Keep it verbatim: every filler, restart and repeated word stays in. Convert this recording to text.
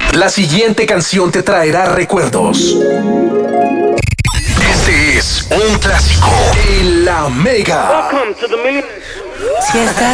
La siguiente canción te traerá recuerdos. Este es un clásico. En la Mega. Si estás